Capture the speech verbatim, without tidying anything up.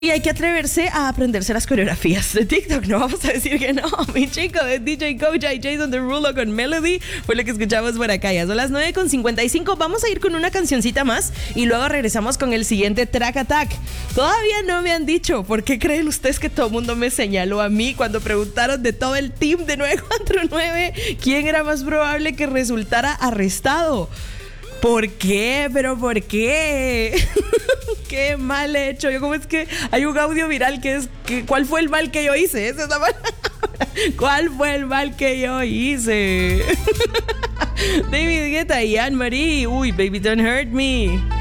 Y hay que atreverse a aprenderse las coreografías de TikTok, no vamos a decir que no. Mi chico de D J Koja y Jason Derulo con Melody fue lo que escuchamos por acá. Ya son las nueve con cincuenta y cinco. Vamos a ir con una cancioncita más y luego regresamos con el siguiente Track Attack. Todavía no me han dicho por qué creen ustedes que todo el mundo me señaló a mí cuando preguntaron de todo el team de nueve cuatro nueve quién era más probable que resultara arrestado. ¿Por qué? ¿Pero por qué? Qué mal hecho. Yo, ¿cómo es que hay un audio viral que es que, ¿cuál fue el mal que yo hice? Esa es la palabra. ¿Cuál fue el mal que yo hice? David Guetta y Anne Marie. Uy, baby, don't hurt me.